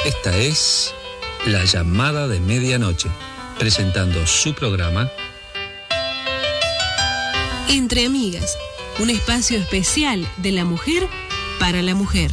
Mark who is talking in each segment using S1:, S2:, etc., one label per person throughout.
S1: Esta es La Llamada de Medianoche, presentando su programa
S2: Entre Amigas, un espacio especial de la mujer para la mujer.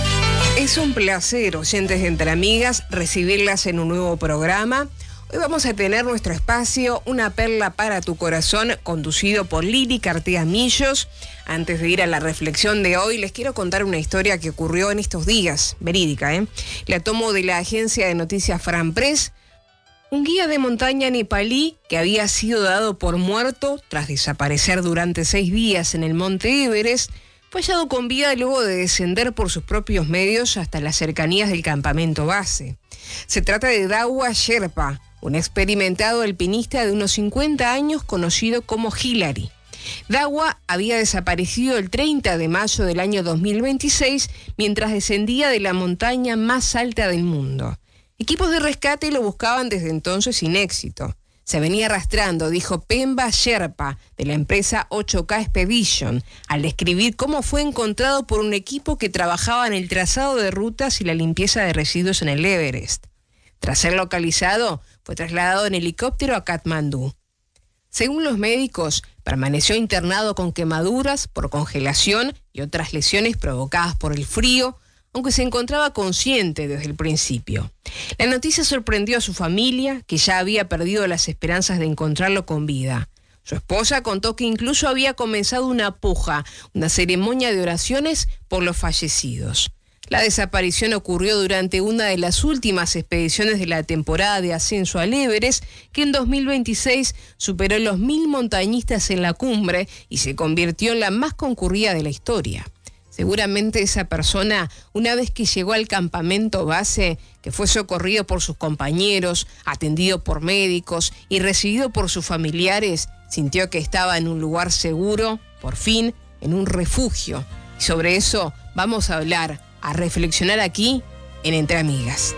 S3: Es un placer, oyentes de Entre Amigas, recibirlas en un nuevo programa. Hoy vamos a tener nuestro espacio Una Perla para tu Corazón, conducido por Lili Cartea Millos. Antes de ir a la reflexión de hoy, les quiero contar una historia que ocurrió en estos días, verídica, La tomo de la agencia de noticias Fran Press. Un guía de montaña nepalí que había sido dado por muerto tras desaparecer durante 6 días en el monte Everest, fue hallado con vida luego de descender por sus propios medios hasta las cercanías del campamento base. Se trata de Dawa Sherpa, un experimentado alpinista de unos 50 años conocido como Hillary. Dawa había desaparecido el 30 de mayo del año 2026 mientras descendía de la montaña más alta del mundo. Equipos de rescate lo buscaban desde entonces sin éxito. Se venía arrastrando, dijo Pemba Sherpa, de la empresa 8K Expedition, al describir cómo fue encontrado por un equipo que trabajaba en el trazado de rutas y la limpieza de residuos en el Everest. Tras ser localizado, fue trasladado en helicóptero a Katmandú. Según los médicos, permaneció internado con quemaduras por congelación y otras lesiones provocadas por el frío, aunque se encontraba consciente desde el principio. La noticia sorprendió a su familia, que ya había perdido las esperanzas de encontrarlo con vida. Su esposa contó que incluso había comenzado una puja, una ceremonia de oraciones por los fallecidos. La desaparición ocurrió durante una de las últimas expediciones de la temporada de ascenso al Everest, que en 2026 superó los 1000 montañistas en la cumbre y se convirtió en la más concurrida de la historia. Seguramente esa persona, una vez que llegó al campamento base, que fue socorrido por sus compañeros, atendido por médicos y recibido por sus familiares, sintió que estaba en un lugar seguro, por fin, en un refugio. Y sobre eso vamos a hablar, a reflexionar aquí en Entre Amigas.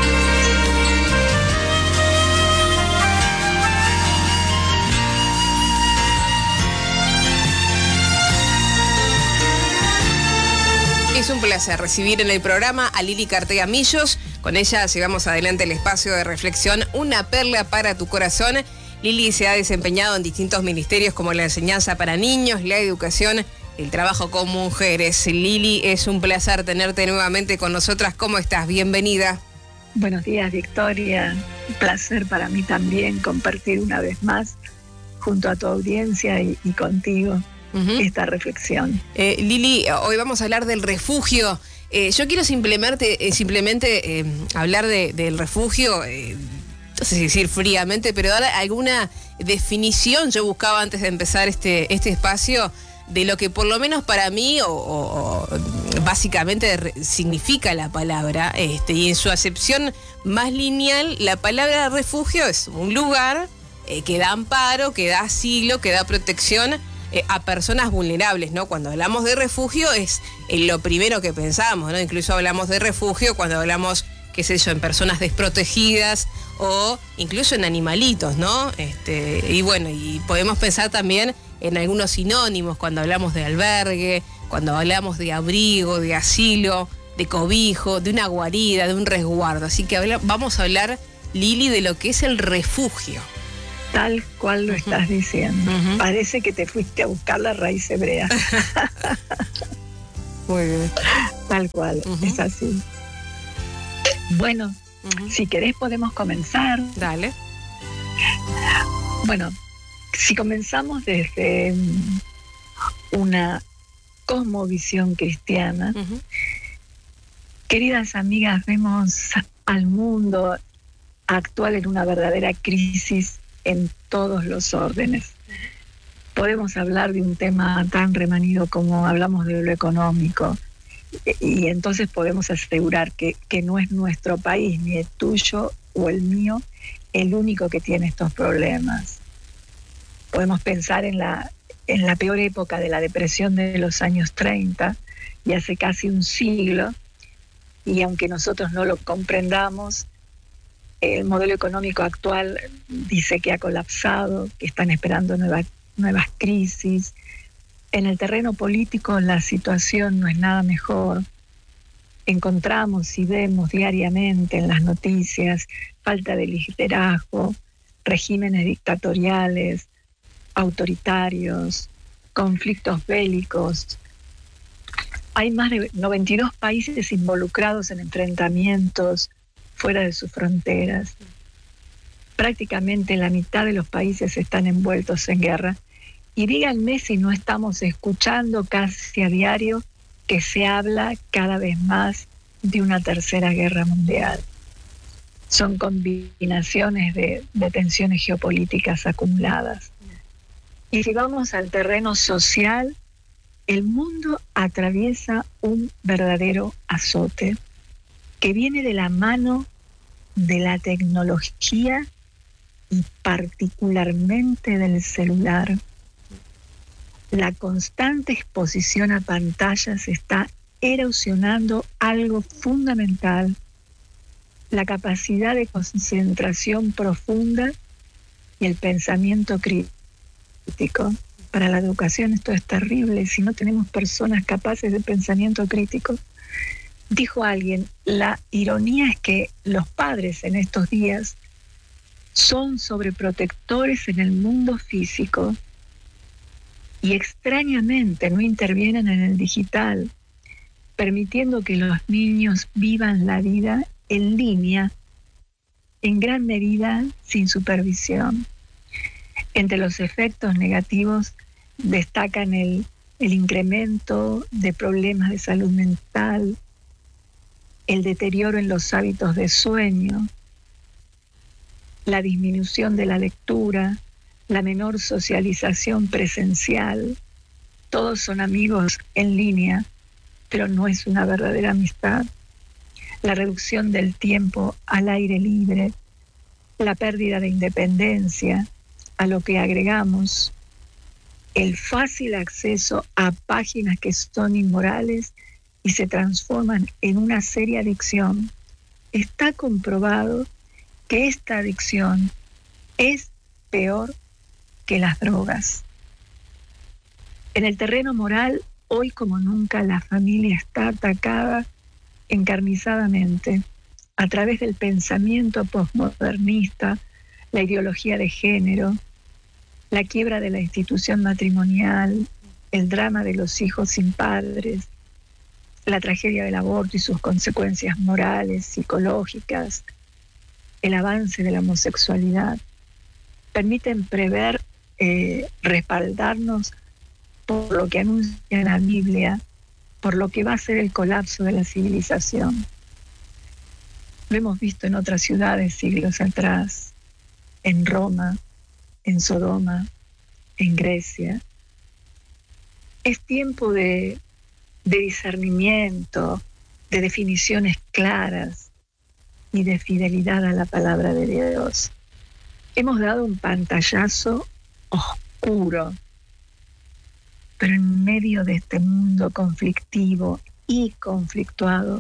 S3: Es un placer recibir en el programa a Lili Cartea Millos. Con ella llevamos adelante el espacio de reflexión Una Perla para tu Corazón. Lili se ha desempeñado en distintos ministerios como la enseñanza para niños, la educación, el trabajo con mujeres. Lili, es un placer tenerte nuevamente con nosotras. ¿Cómo estás? Bienvenida.
S4: Buenos días, Victoria. Un placer para mí también compartir una vez más junto a tu audiencia y contigo esta reflexión.
S3: Lili, hoy vamos a hablar del refugio. Yo quiero simplemente hablar del refugio, no sé si decir fríamente, pero dar alguna definición. Yo buscaba antes de empezar este espacio de lo que por lo menos para mí o básicamente significa la palabra, y en su acepción más lineal, la palabra refugio es un lugar que da amparo, que da asilo, que da protección a personas vulnerables, ¿no? Cuando hablamos de refugio es lo primero que pensamos, ¿no? Incluso hablamos de refugio cuando hablamos, qué sé yo, en personas desprotegidas o incluso en animalitos, ¿no? Y bueno, y podemos pensar también en algunos sinónimos cuando hablamos de albergue, cuando hablamos de abrigo, de asilo, de cobijo, de una guarida, de un resguardo. Así que vamos a hablar, Lili, de lo que es el refugio.
S4: Tal cual lo estás diciendo. Parece que te fuiste a buscar la raíz hebrea.
S3: Muy bien.
S4: Tal cual, es así. Bueno, si querés podemos comenzar.
S3: Dale.
S4: Bueno, si comenzamos desde una cosmovisión cristiana, queridas amigas, vemos al mundo actual en una verdadera crisis en todos los órdenes. Podemos hablar de un tema tan remanido como hablamos de lo económico, y entonces podemos asegurar que no es nuestro país, ni el tuyo o el mío, el único que tiene estos problemas. Podemos pensar en la peor época de la depresión de los años 30, y hace casi un siglo, y aunque nosotros no lo comprendamos, el modelo económico actual dice que ha colapsado, que están esperando nuevas crisis. En el terreno político la situación no es nada mejor. encontramos y vemos diariamente en las noticias falta de liderazgo, regímenes dictatoriales, autoritarios, conflictos bélicos. Hay más de 92 países involucrados en enfrentamientos fuera de sus fronteras. Prácticamente la mitad de los países están envueltos en guerra. Y díganme si no estamos escuchando casi a diario que se habla cada vez más de una tercera guerra mundial. Son combinaciones de tensiones geopolíticas acumuladas. Y si vamos al terreno social, el mundo atraviesa un verdadero azote que viene de la mano de la tecnología y particularmente del celular. La constante exposición a pantallas está erosionando algo fundamental, la capacidad de concentración profunda y el pensamiento crítico. Para la educación esto es terrible si no tenemos personas capaces de pensamiento crítico. Dijo alguien, la ironía es que los padres en estos días son sobreprotectores en el mundo físico y extrañamente no intervienen en el digital, permitiendo que los niños vivan la vida en línea, en gran medida sin supervisión. Entre los efectos negativos destacan el incremento de problemas de salud mental, el deterioro en los hábitos de sueño, la disminución de la lectura, la menor socialización presencial. Todos son amigos en línea, pero no es una verdadera amistad. La reducción del tiempo al aire libre, la pérdida de independencia, a lo que agregamos el fácil acceso a páginas que son inmorales y se transforman en una seria adicción. Está comprobado que esta adicción es peor que las drogas. En el terreno moral, hoy como nunca, la familia está atacada encarnizadamente a través del pensamiento postmodernista, la ideología de género, la quiebra de la institución matrimonial, el drama de los hijos sin padres, la tragedia del aborto y sus consecuencias morales, psicológicas, el avance de la homosexualidad, permiten prever, respaldarnos por lo que anuncia la Biblia, por lo que va a ser el colapso de la civilización. Lo hemos visto en otras ciudades siglos atrás, en Roma, en Sodoma, en Grecia. Es tiempo de discernimiento, de definiciones claras y de fidelidad a la palabra de Dios. Hemos dado un pantallazo oscuro, pero en medio de este mundo conflictivo y conflictuado,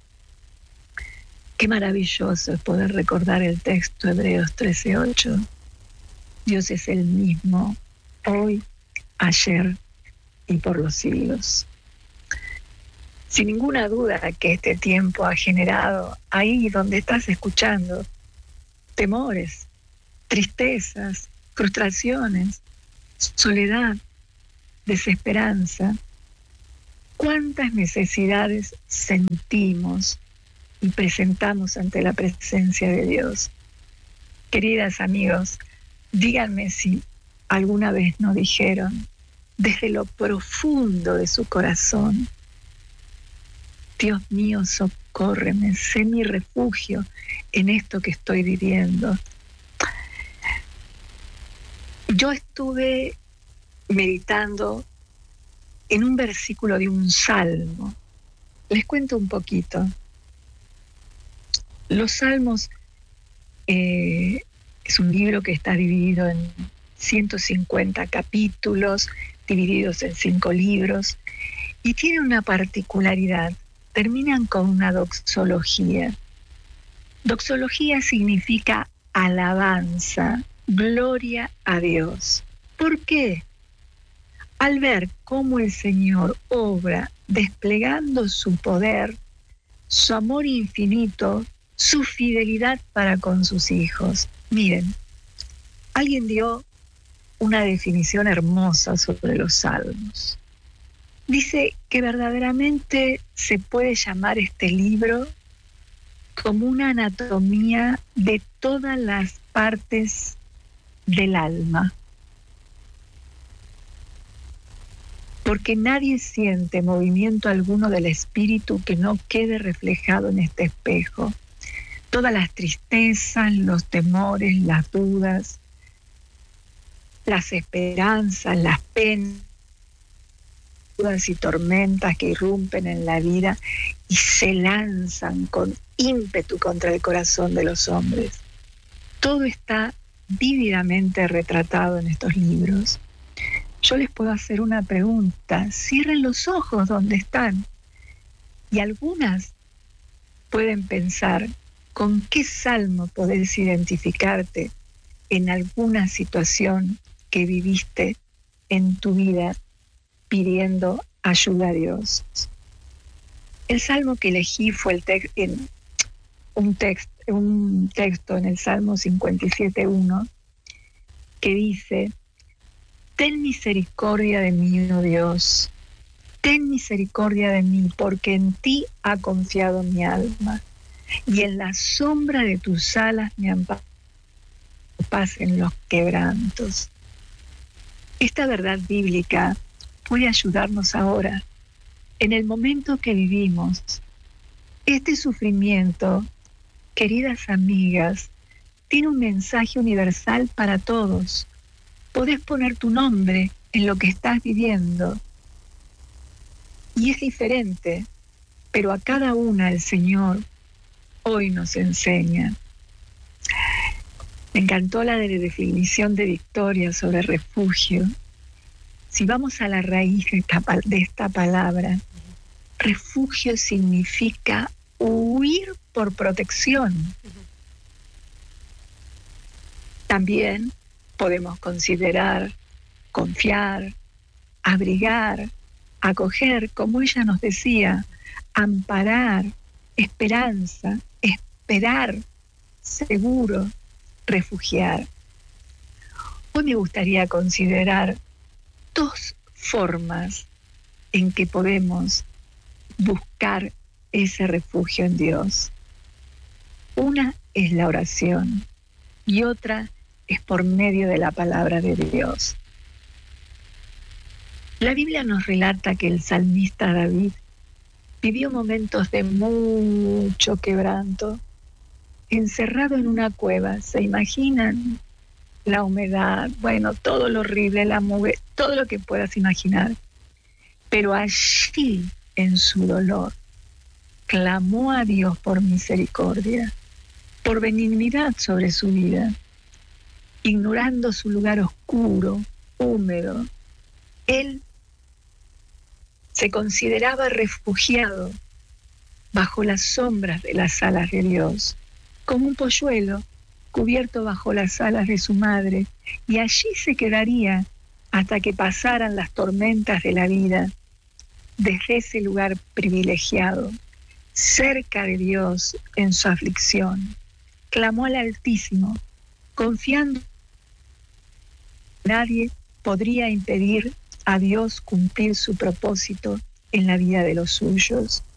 S4: qué maravilloso es poder recordar el texto Hebreos 13:8. Dios es el mismo hoy, ayer y por los siglos. Sin ninguna duda que este tiempo ha generado ahí donde estás escuchando temores, tristezas, frustraciones, soledad, desesperanza. ¿Cuántas necesidades sentimos y presentamos ante la presencia de Dios? Queridas amigos, díganme si alguna vez no dijeron desde lo profundo de su corazón: Dios mío, socórreme, sé mi refugio en esto que estoy viviendo. Yo estuve meditando en un versículo de un salmo. Les cuento un poquito. Los salmos es un libro que está dividido en 150 capítulos, divididos en 5 libros, y tiene una particularidad. Terminan con una doxología. Doxología significa alabanza, gloria a Dios. ¿Por qué? Al ver cómo el Señor obra desplegando su poder su amor infinito, su fidelidad para con sus hijos. Miren, alguien dio una definición hermosa sobre los salmos. Dice que verdaderamente se puede llamar este libro como una anatomía de todas las partes del alma. Porque nadie siente movimiento alguno del espíritu que no quede reflejado en este espejo. Todas las tristezas, los temores, las dudas, las esperanzas, las penas y tormentas que irrumpen en la vida y se lanzan con ímpetu contra el corazón de los hombres. Todo está vívidamente retratado en estos libros. Yo les puedo hacer una pregunta. Cierren los ojos donde están. Y algunas pueden pensar con qué salmo podés identificarte en alguna situación que viviste en tu vida pidiendo ayuda a Dios. El salmo que elegí fue un texto en el Salmo 57:1 que dice: ten misericordia de mí, oh Dios, ten misericordia de mí, porque en ti ha confiado mi alma, y en la sombra de tus alas me amparan en los quebrantos. Esta verdad bíblica puede ayudarnos ahora, en el momento que vivimos. Este sufrimiento, queridas amigas, tiene un mensaje universal para todos. Podés poner tu nombre en lo que estás viviendo. Y es diferente, pero a cada una el Señor hoy nos enseña. Me encantó la definición de Victoria sobre refugio. Si vamos a la raíz de esta palabra, refugio significa huir por protección. También podemos considerar, confiar, abrigar, acoger, como ella nos decía, amparar, esperanza, esperar, seguro, refugiar. Hoy me gustaría considerar dos formas en que podemos buscar ese refugio en Dios. Una es la oración y otra es por medio de la palabra de Dios. La Biblia nos relata que el salmista David vivió momentos de mucho quebranto, encerrado en una cueva. ¿Se imaginan? La humedad, bueno, todo lo horrible, la mugre, todo lo que puedas imaginar. Pero allí, en su dolor, clamó a Dios por misericordia, por benignidad sobre su vida, ignorando su lugar oscuro, húmedo. Él se consideraba refugiado bajo las sombras de las alas de Dios, como un polluelo cubierto bajo las alas de su madre, y allí se quedaría hasta que pasaran las tormentas de la vida. Desde ese lugar privilegiado, cerca de Dios en su aflicción, clamó al Altísimo, confiando que nadie podría impedir a Dios cumplir su propósito en la vida de los suyos.